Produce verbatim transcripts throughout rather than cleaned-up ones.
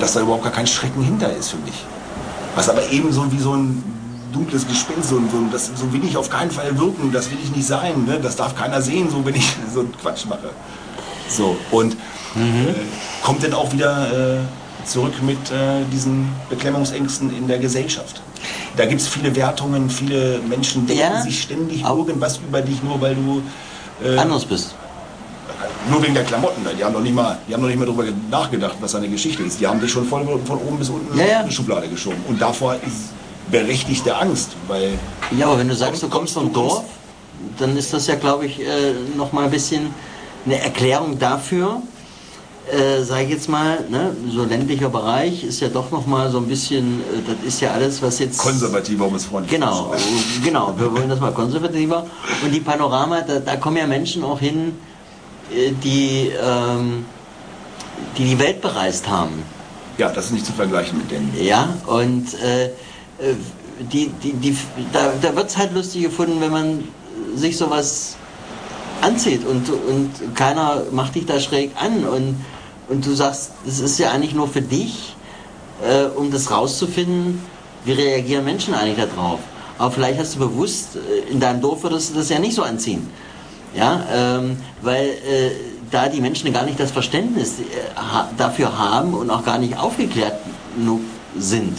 dass da überhaupt gar kein Schrecken hinter ist für mich. Was aber eben so wie so ein dunkles Gespenst, so, so, das, so will ich auf keinen Fall wirken, das will ich nicht sein, ne? Das darf keiner sehen, so wenn ich so einen Quatsch mache. So, und mhm. äh, kommt dann auch wieder äh, zurück mit äh, diesen Beklemmungsängsten in der Gesellschaft. Da gibt es viele Wertungen, viele Menschen denken ja, sich ständig irgendwas über dich, nur weil du äh, anders bist. Nur wegen der Klamotten. Die haben noch nicht mal, die haben noch nicht mal darüber nachgedacht, was seine Geschichte ist. Die haben dich schon von, von oben bis unten ja, ja. in die Schublade geschoben. Und davor ist berechtigte Angst. Weil ja, aber wenn du sagst, du kommst vom Dorf, dann ist das ja, glaube ich, äh, noch mal ein bisschen eine Erklärung dafür, äh, sage ich jetzt mal, ne, so ländlicher Bereich ist ja doch noch mal so ein bisschen, äh, das ist ja alles, was jetzt... Konservativer, um es freundlich Genau, zu sagen. genau, wir wollen das mal konservativer. Und die Panorama, da, da kommen ja Menschen auch hin, die, ähm, die die Welt bereist haben. Ja, das ist nicht zu vergleichen mit denen. Ja, und äh, die, die, die, da, da wird es halt lustig gefunden, wenn man sich sowas anzieht und, und keiner macht dich da schräg an und, und du sagst, das ist ja eigentlich nur für dich, äh, um das rauszufinden, wie reagieren Menschen eigentlich darauf. Aber vielleicht hast du bewusst, in deinem Dorf würdest du das ja nicht so anziehen. Ja, ähm, weil äh, da die Menschen gar nicht das Verständnis äh, ha dafür haben und auch gar nicht aufgeklärt genug sind.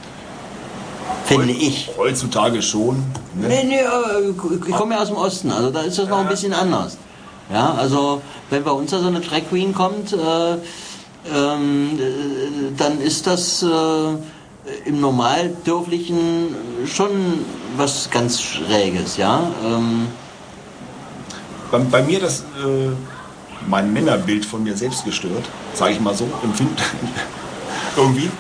Finde ich. Heutzutage schon. Ne? Nee, nee, ich komme ja aus dem Osten, also da ist das noch ein bisschen anders. Ja, also wenn bei uns da so eine Drag Queen kommt, äh, ähm, dann ist das äh, im Normaldörflichen schon was ganz Schräges, ja. Ähm, Bei, bei mir das äh, mein Männerbild von mir selbst gestört, sage ich mal so, empfindet irgendwie.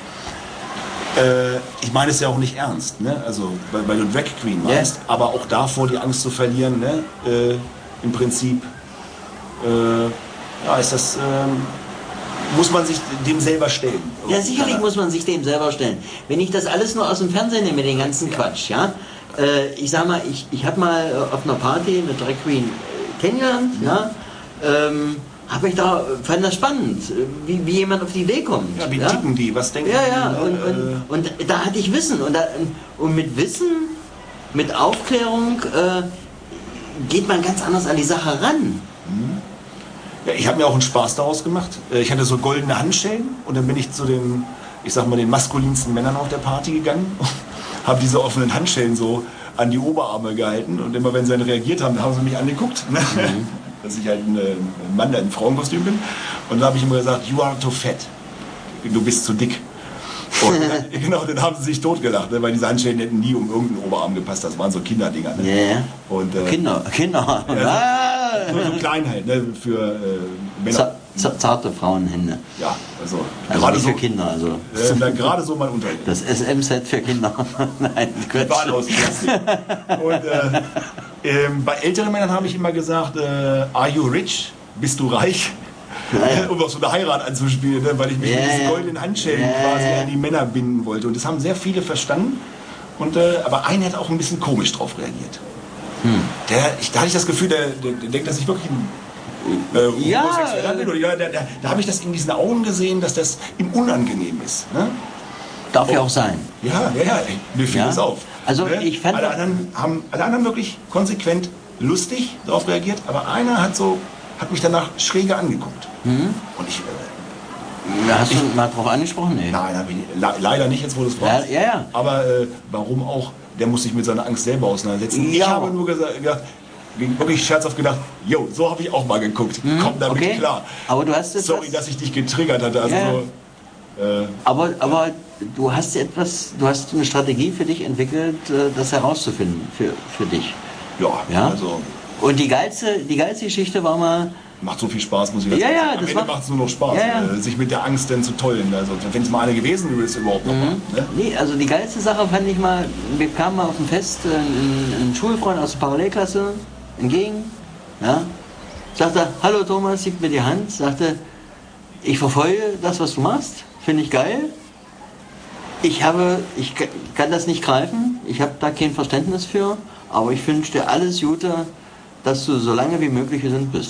Äh, ich meine es ja auch nicht ernst, ne? Also weil, weil du Drag Queen meinst, yeah. aber auch davor die Angst zu verlieren, ne? Äh, im Prinzip äh, ja, ist das, äh, muss man sich dem selber stellen. Ja, sicherlich muss man sich dem selber stellen. Wenn ich das alles nur aus dem Fernsehen nehme, den ganzen Quatsch, ja. Äh, ich sag mal, ich, ich habe mal auf einer Party eine Drag Queen kennengelernt, ja, ähm, habe ich da, fand das spannend, wie, wie jemand auf die Idee kommt. Ja, wie ja? ticken die, was denken ja, die? Ja, und, und, und da hatte ich Wissen und, da, und mit Wissen, mit Aufklärung äh, geht man ganz anders an die Sache ran. Ja, ich habe mir auch einen Spaß daraus gemacht. Ich hatte so goldene Handschellen und dann bin ich zu den, ich sag mal, den maskulinsten Männern auf der Party gegangen, habe diese offenen Handschellen so an die Oberarme gehalten und immer wenn sie dann reagiert haben, haben sie mich angeguckt, ne? Mhm. Dass ich halt ein Mann, der in Frauenkostüm bin. Und dann habe ich immer gesagt, you are too fat. Du bist zu dick. Und dann, genau, dann haben sie sich totgelacht, ne? Weil diese Handschellen hätten nie um irgendeinen Oberarm gepasst. Das waren so Kinderdinger. Ne? Yeah. Und, äh, Kinder, Kinder. Ja, so, so klein halt, ne? Für äh, Männer. Z zarte Frauenhände. Ja, also, also gerade nicht so für Kinder. Also. Äh, gerade so mein Unterhemd. Das S M-Set für Kinder. Nein, Quatsch. Waren aus Plastik. Und äh, ähm, bei älteren Männern habe ich immer gesagt, äh, are you rich? Bist du reich? Ja, ja. Um auch so eine Heirat anzuspielen, ne? Weil ich mich yeah, mit diesen goldenen Handschellen yeah. quasi an die Männer binden wollte. Und das haben sehr viele verstanden. Und, äh, aber einer hat auch ein bisschen komisch drauf reagiert. Hm. Der, ich, da hatte ich das Gefühl, der, der, der denkt, dass ich wirklich ein äh, ja, homosexueller bin. Oder, ja, da da, da habe ich das in diesen Augen gesehen, dass das ihm unangenehm ist. Ne? Darf ja auch sein. Ja, ja, ja, mir fiel ja. das auf. Also ne? ich fand alle, anderen haben, alle anderen wirklich konsequent lustig darauf reagiert, aber einer hat so hat mich danach schräger angeguckt. Mhm. Und ich... Äh, Hast ich, du mal drauf angesprochen? Nee. Nein, hab ich, le leider nicht, jetzt wo du es fragst. Ja, ja, ja. Aber äh, warum auch? Der muss sich mit seiner Angst selber auseinandersetzen. Ja. Ich habe nur gesagt, wirklich scherzhaft gedacht, jo, so habe ich auch mal geguckt. Mhm. Komm damit okay. klar. Aber du hast Sorry, etwas, dass ich dich getriggert hatte. Also ja. so, äh, aber, aber du hast etwas, du hast eine Strategie für dich entwickelt, das herauszufinden für, für dich. Ja, ja, also... Und die geilste, die geilste Geschichte war mal... Macht so viel Spaß, muss ich jetzt ja, sagen. Ja, Am das Ende macht es nur noch Spaß, ja, ja. Äh, sich mit der Angst denn zu tollen. Also wenn es mal eine gewesen wäre, ist es überhaupt noch mhm. mal. Ne? Nee, also die geilste Sache fand ich mal, wir kamen mal auf dem Fest, ein, ein Schulfreund aus der Parallelklasse entgegen, ja, sagte, hallo Thomas, gib mir die Hand, sagte, ich verfolge das, was du machst, finde ich geil. Ich habe, ich kann das nicht greifen, ich habe da kein Verständnis für, aber ich wünsche dir alles Gute, dass du so lange wie möglich gesund bist.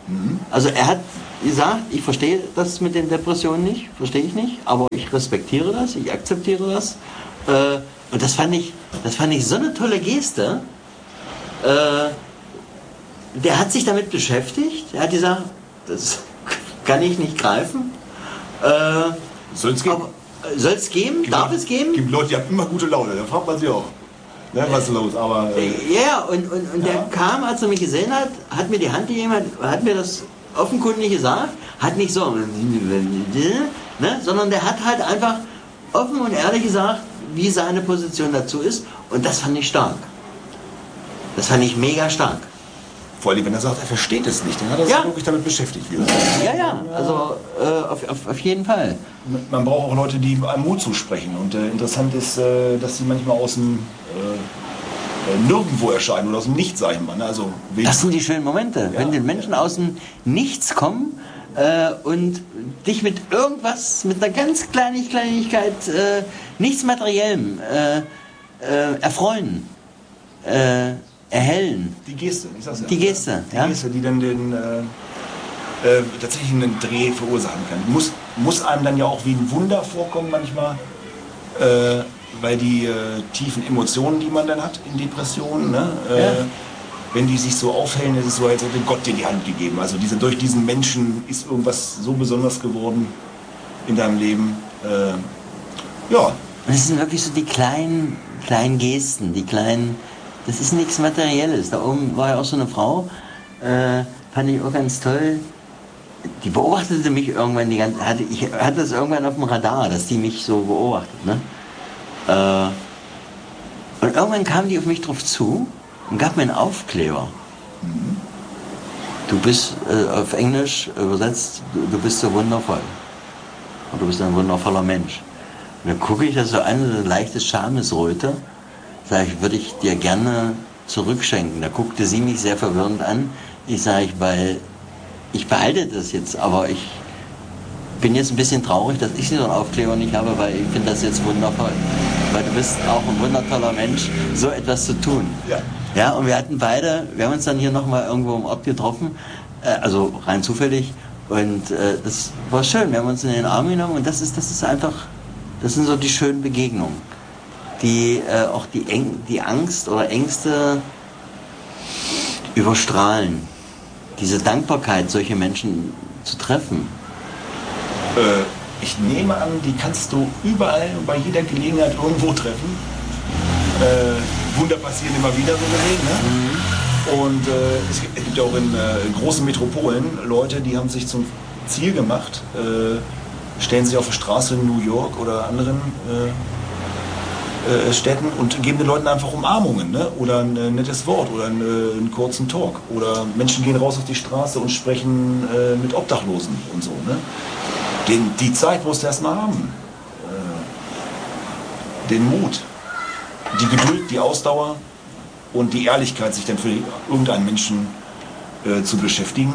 Mhm. Also er hat gesagt, ich verstehe das mit den Depressionen nicht, verstehe ich nicht, aber ich respektiere das, ich akzeptiere das. Äh, und das fand ich, das fand ich so eine tolle Geste. Äh, der hat sich damit beschäftigt, er hat gesagt, das kann ich nicht greifen. Äh, Soll es geben? Soll es geben? Gibt Darf Leute, es geben? Gibt Leute, die haben immer gute Laune, da fragt man sich auch. Ne, was ist los? Aber, äh, ja, und, und, und ja. Der kam, als er mich gesehen hat, hat mir die Hand gegeben, hat, hat mir das offenkundig gesagt, hat nicht so, ne, sondern der hat halt einfach offen und ehrlich gesagt, wie seine Position dazu ist, und das fand ich stark. Das fand ich mega stark. Vor allem, wenn er sagt, er versteht es nicht, dann hat er sich ja. wirklich damit beschäftigt. Wieder. Ja, ja, also äh, auf, auf, auf jeden Fall. Man braucht auch Leute, die einem Mut zusprechen. Und äh, interessant ist, äh, dass sie manchmal aus dem äh, Nirgendwo erscheinen oder aus dem Nichts, sag ich mal. Ne? Also, das sind die schönen Momente, ja, wenn die Menschen ja. aus dem Nichts kommen äh, und dich mit irgendwas, mit einer ganz kleinen Kleinigkeit, äh, nichts Materiellem äh, äh, erfreuen. Äh, erhellen. Die Geste, ich sag's ja. Die Geste, die ja. Geste, die dann den äh, äh, tatsächlich einen Dreh verursachen kann. Muss, muss einem dann ja auch wie ein Wunder vorkommen manchmal, äh, weil die äh, tiefen Emotionen, die man dann hat in Depressionen, ne, äh, ja. wenn die sich so aufhellen, ist es so, als hätte Gott dir die Hand gegeben. Also diese, durch diesen Menschen ist irgendwas so besonders geworden in deinem Leben. Äh, ja. Und es sind wirklich so die kleinen, kleinen Gesten, die kleinen. Das ist nichts Materielles. Da oben war ja auch so eine Frau, äh, fand ich auch ganz toll. Die beobachtete mich irgendwann die ganze hatte ich hatte das irgendwann auf dem Radar, dass die mich so beobachtet. Ne? Äh, und irgendwann kam die auf mich drauf zu und gab mir einen Aufkleber. Mhm. Du bist äh, auf Englisch übersetzt, du, du bist so wundervoll. Und du bist ein wundervoller Mensch. Und dann gucke ich das so an, so eine leichte Schamesröte. Sag ich, würde ich dir gerne zurückschenken. Da guckte sie mich sehr verwirrend an. Ich sage, ich, weil ich behalte das jetzt, aber ich bin jetzt ein bisschen traurig, dass ich so einen Aufkleber nicht habe, weil ich finde das jetzt wundervoll. Weil du bist auch ein wundertoller Mensch, so etwas zu tun. Ja. Ja, und wir hatten beide, wir haben uns dann hier nochmal irgendwo im Ort getroffen, äh, also rein zufällig, und äh, das war schön. Wir haben uns in den Arm genommen und das ist, das ist einfach, das sind so die schönen Begegnungen, die äh, auch die, Eng die Angst oder Ängste überstrahlen. Diese Dankbarkeit, solche Menschen zu treffen. Äh, ich nehme an, die kannst du überall und bei jeder Gelegenheit irgendwo treffen. Äh, Wunder passieren immer wieder, so gesehen. Ne? Mhm. Und äh, es, gibt, es gibt ja auch in äh, großen Metropolen Leute, die haben sich zum Ziel gemacht, äh, stellen sich auf die Straße in New York oder anderen äh, Städten und geben den Leuten einfach Umarmungen, ne? Oder ein äh, nettes Wort oder ein, äh, einen kurzen Talk. Oder Menschen gehen raus auf die Straße und sprechen äh, mit Obdachlosen und so. Ne? Den, die Zeit musst du erstmal haben. Äh, den Mut, die Geduld, die Ausdauer und die Ehrlichkeit, sich dann für irgendeinen Menschen äh, zu beschäftigen.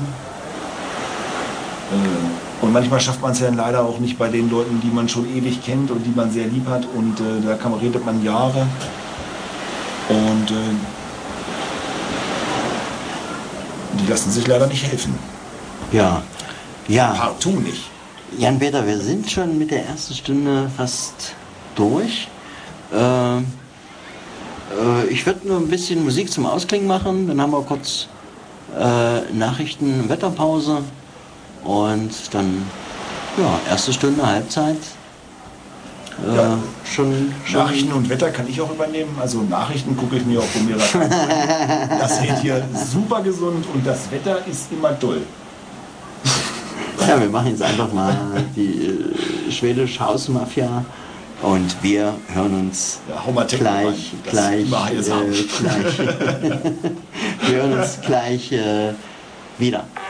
Äh, Und manchmal schafft man es ja dann leider auch nicht bei den Leuten, die man schon ewig kennt und die man sehr lieb hat. Und äh, da kann, redet man Jahre. Und äh, die lassen sich leider nicht helfen. Ja, ja. Partout nicht. Jan-Peter, wir sind schon mit der ersten Stunde fast durch. Äh, äh, ich würde nur ein bisschen Musik zum Ausklingen machen. Dann haben wir kurz äh, Nachrichten, Wetterpause. Und dann, ja, erste Stunde, Halbzeit. Äh, ja, schon, schon. Nachrichten und Wetter kann ich auch übernehmen. Also Nachrichten gucke ich mir auch von mir an. Das geht hier super gesund und das Wetter ist immer toll. Ja, wir machen jetzt einfach mal die äh, schwedische Hausmafia und wir hören uns ja, gleich, gleich, äh, gleich, wir hören uns gleich äh, wieder.